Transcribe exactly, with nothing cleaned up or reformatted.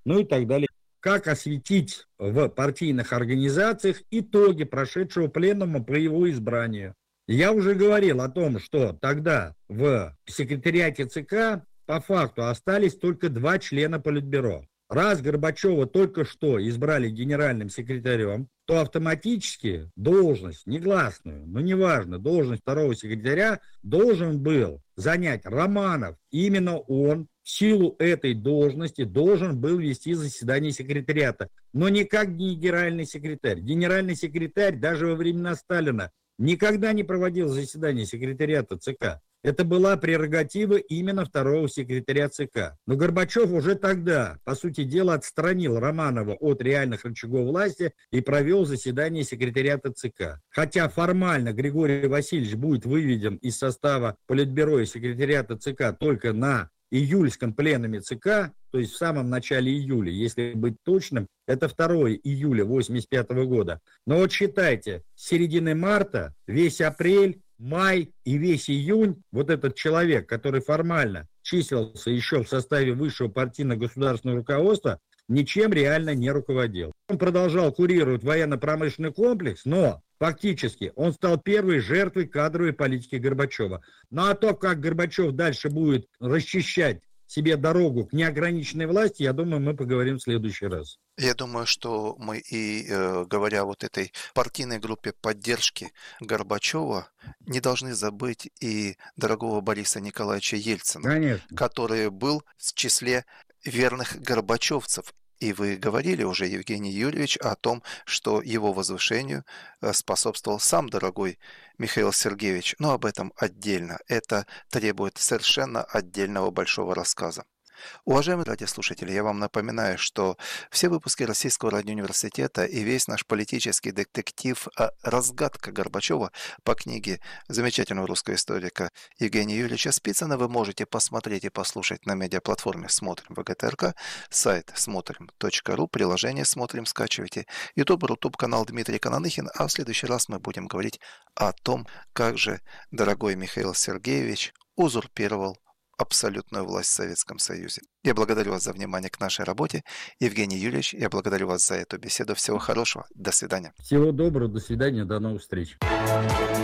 ну и так далее. Как осветить в партийных организациях итоги прошедшего пленума по его избранию. Я уже говорил о том, что тогда в секретариате ЦК по факту остались только два члена Политбюро. Раз Горбачева только что избрали генеральным секретарем, то автоматически должность, негласную, но неважно, должность второго секретаря должен был занять Романов. Именно он в силу этой должности должен был вести заседание секретариата, но никак не генеральный секретарь. Генеральный секретарь даже во времена Сталина никогда не проводил заседание секретариата ЦК. Это была прерогатива именно второго секретаря ЦК. Но Горбачев уже тогда, по сути дела, отстранил Романова от реальных рычагов власти и провел заседание секретариата ЦК. Хотя формально Григорий Васильевич будет выведен из состава Политбюро и секретариата ЦК только на июльском пленуме ЦК, то есть в самом начале июля, если быть точным, это второго июля восемьдесят пятого года. Но вот считайте, с середины марта, весь апрель, май и весь июнь вот этот человек, который формально числился еще в составе высшего партийно-государственного руководства, ничем реально не руководил. Он продолжал курировать военно-промышленный комплекс, но фактически он стал первой жертвой кадровой политики Горбачева. Ну а то, как Горбачев дальше будет расчищать себе дорогу к неограниченной власти, я думаю, мы поговорим в следующий раз. Я думаю, что мы и, э, говоря вот этой партийной группе поддержки Горбачева, не должны забыть и дорогого Бориса Николаевича Ельцина, Конечно. который был в числе верных горбачевцев. И вы говорили уже, Евгений Юрьевич, о том, что его возвышению способствовал сам дорогой Михаил Сергеевич. Но об этом отдельно. Это требует совершенно отдельного большого рассказа. Уважаемые радиослушатели, я вам напоминаю, что все выпуски Российского радиоуниверситета и весь наш политический детектив «Разгадка Горбачева» по книге замечательного русского историка Евгения Юрьевича Спицына вы можете посмотреть и послушать на медиаплатформе «Смотрим ВГТРК», сайт смотрим точка ру, приложение «Смотрим» скачивайте, YouTube, Рутуб-канал Дмитрий Кананыхин, а в следующий раз мы будем говорить о том, как же дорогой Михаил Сергеевич узурпировал абсолютную власть в Советском Союзе. Я благодарю вас за внимание к нашей работе. Евгений Юрьевич, я благодарю вас за эту беседу. Всего хорошего. До свидания. Всего доброго. До свидания. До новых встреч.